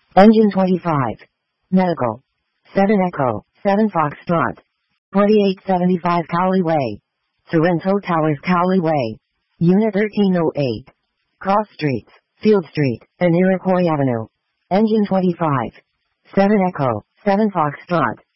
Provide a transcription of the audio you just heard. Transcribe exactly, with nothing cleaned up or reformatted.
Engine twenty-five. Medical. seven Echo, seven Foxtrot. twenty-eight seventy-five Cowley Way. Sorrento Towers Cowley Way. Unit thirteen oh eight. Cross Streets, Field Street, and Iroquois Avenue. Engine twenty-five. seven Echo, seven Foxtrot.